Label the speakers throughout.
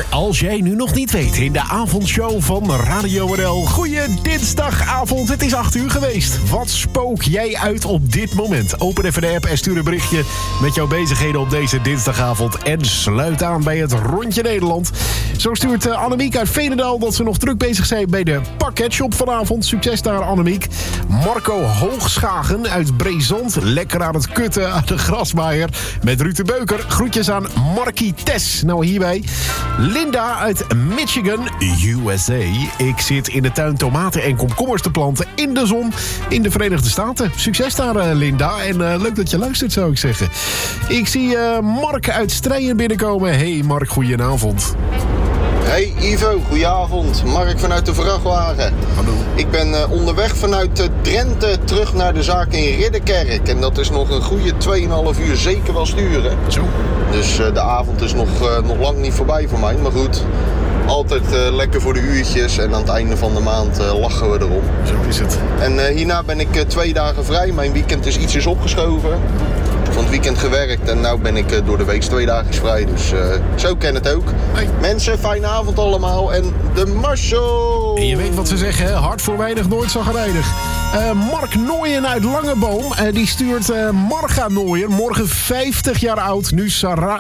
Speaker 1: uur. Als jij nu nog niet weet, in de avondshow van Radio NL. Goeie dinsdagavond, het is 8 uur geweest. Wat spook jij uit op dit moment? Open even de app en stuur een berichtje met jouw bezigheden op deze dinsdagavond. En sluit aan bij het Rondje Nederland. Zo stuurt Annemiek uit Veenendaal dat ze nog druk bezig zijn bij de pakketshop vanavond. Succes daar, Annemiek. Marco Hoogschagen uit Brezand. Lekker aan het kutten aan de grasmaaier met Ruud de Beuker. Groetjes aan Markie Tess. Nou, hierbij Linda uit Michigan, USA. Ik zit in de tuin tomaten en komkommers te planten in de zon in de Verenigde Staten. Succes daar, Linda. En leuk dat je luistert, zou ik zeggen. Ik zie Mark uit Strijen binnenkomen. Hey Mark, goedenavond.
Speaker 2: Hey Ivo, goedenavond. Mark vanuit de vrachtwagen.
Speaker 1: Hallo.
Speaker 2: Ik ben onderweg vanuit Drenthe terug naar de zaak in Ridderkerk. En dat is nog een goede 2,5 uur zeker wel sturen.
Speaker 1: Zo.
Speaker 2: Dus de avond is nog lang niet voorbij voor mij. Maar goed, altijd lekker voor de uurtjes. En aan het einde van de maand lachen we erom.
Speaker 1: Zo is het.
Speaker 2: En hierna ben ik 2 dagen vrij. Mijn weekend is ietsjes opgeschoven. Van het weekend gewerkt en nu ben ik door de week 2 dagen vrij. Dus zo ken het ook.
Speaker 1: Hey.
Speaker 2: Mensen, fijne avond allemaal en de Marshall!
Speaker 1: En je weet wat ze zeggen, hè? Hard voor weinig, nooit zagrijnig. Mark Nooyen uit Langeboom, die stuurt Marga Nooyen, morgen 50 jaar oud, nu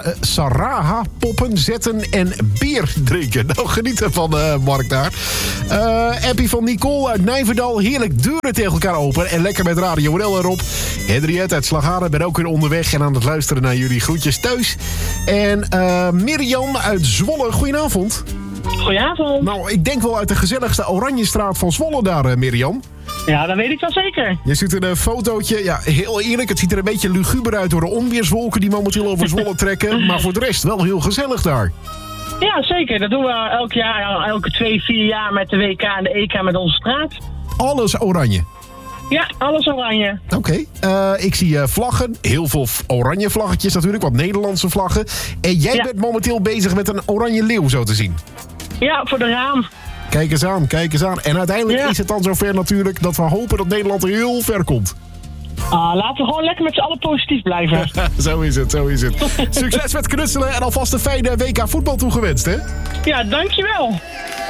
Speaker 1: Saraha poppen zetten en bier drinken. Nou, geniet ervan, Mark daar. Appie van Nicole uit Nijverdal, heerlijk deuren tegen elkaar open en lekker met Radio NL erop. Henriette uit Slagharen, ben ook weer onderweg en aan het luisteren naar jullie. Groetjes thuis. En Mirjam uit Zwolle, goedenavond.
Speaker 3: Goedenavond.
Speaker 1: Nou, ik denk wel uit de gezelligste Oranjestraat van Zwolle daar, Mirjam.
Speaker 3: Ja, dat weet ik wel zeker.
Speaker 1: Je ziet een fotootje. Ja, heel eerlijk, het ziet er een beetje luguber uit door de onweerswolken die momenteel over Zwolle trekken. Maar voor de rest wel heel gezellig daar.
Speaker 3: Ja, zeker. Dat doen we elk jaar, elke 2-4 jaar met de WK en de EK met onze straat.
Speaker 1: Alles oranje.
Speaker 3: Ja, alles oranje.
Speaker 1: Oké. Ik zie vlaggen. Heel veel oranje vlaggetjes natuurlijk, wat Nederlandse vlaggen. En jij bent momenteel bezig met een oranje leeuw, zo te zien.
Speaker 3: Ja, voor de raam.
Speaker 1: Kijk eens aan, kijk eens aan. En uiteindelijk is het dan zover natuurlijk dat we hopen dat Nederland er heel ver komt.
Speaker 3: Laten we gewoon lekker met z'n allen positief blijven.
Speaker 1: Zo is het, zo is het. Succes met knutselen en alvast een fijne WK voetbal toegewenst, hè?
Speaker 3: Ja, dankjewel.